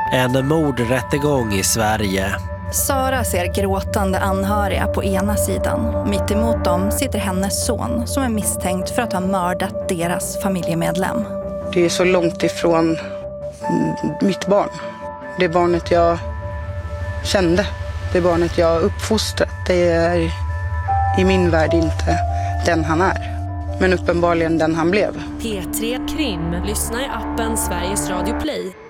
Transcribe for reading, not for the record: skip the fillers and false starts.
En mordrättegång i Sverige. Sara ser gråtande anhöriga på ena sidan. Mitt emot dem sitter hennes son som är misstänkt för att ha mördat deras familjemedlem. Det är så långt ifrån mitt barn. Det barnet jag kände. Det barnet jag uppfostrat. Det är i min värld inte den han är. Men uppenbarligen den han blev. P3 Krim. Lyssna i appen Sveriges Radio Play.